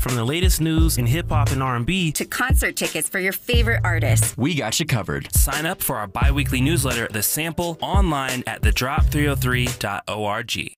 From the latest news in hip-hop and R&B to concert tickets for your favorite artists, we got you covered. Sign up for our bi-weekly newsletter, The Sample, online at thedrop303.org.